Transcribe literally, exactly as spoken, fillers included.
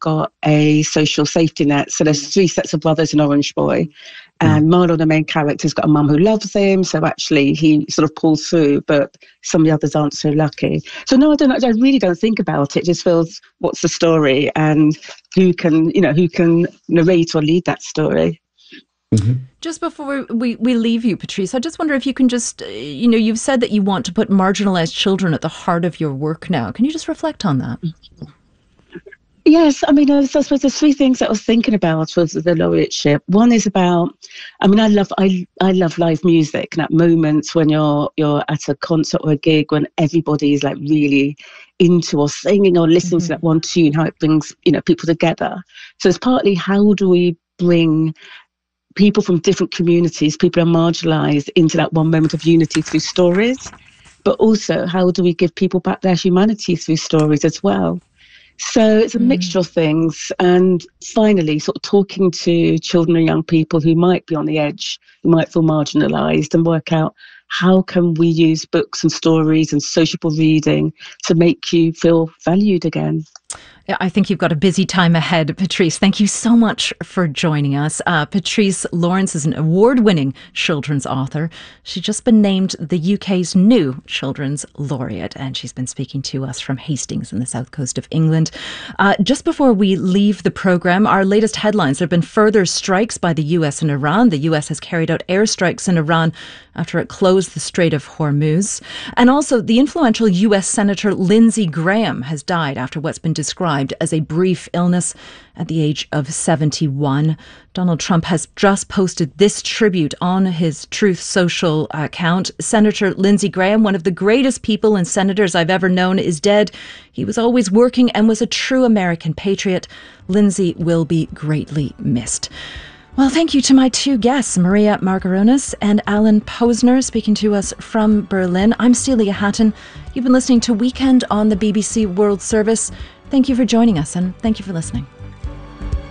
got a social safety net. So there's three sets of brothers in Orange Boy. And Marlon, the main character, has got a mum who loves him. So actually he sort of pulls through, but some of the others aren't so lucky. So no, I don't I really don't think about it. It just feels, what's the story and who can, you know, who can narrate or lead that story. Mm-hmm. Just before we, we leave you, Patrice, I just wonder if you can just, uh, you know, you've said that you want to put marginalised children at the heart of your work now. Can you just reflect on that? Yes, I mean, I suppose there's three things that I was thinking about with the laureateship. One is about, I mean, I love, I, I love live music, and at moments when you're you're at a concert or a gig when everybody is like really into or singing or listening mm-hmm. to that one tune, how it brings, you know, people together. So it's partly, how do we bring people from different communities, people who are marginalised, into that one moment of unity through stories? But also, how do we give people back their humanity through stories as well? So it's a mm. mixture of things. And finally, sort of talking to children and young people who might be on the edge, who might feel marginalised, and work out how can we use books and stories and sociable reading to make you feel valued again. I think you've got a busy time ahead, Patrice. Thank you so much for joining us. Uh, Patrice Lawrence is an award-winning children's author. She's just been named the U K's new Children's Laureate, and she's been speaking to us from Hastings in the south coast of England. Uh, just before we leave the programme, our latest headlines. There have been further strikes by the U S and Iran. The U S has carried out airstrikes in Iran after it closed the Strait of Hormuz. And also, the influential U S Senator Lindsey Graham has died after what's been described as a brief illness at the age of seventy-one. Donald Trump has just posted this tribute on his Truth Social account. Senator Lindsey Graham, one of the greatest people and senators I've ever known, is dead. He was always working and was a true American patriot. Lindsey will be greatly missed. Well, thank you to my two guests, Maria Margaronis and Alan Posner, speaking to us from Berlin. I'm Celia Hatton. You've been listening to Weekend on the B B C World Service. Thank you for joining us, and thank you for listening.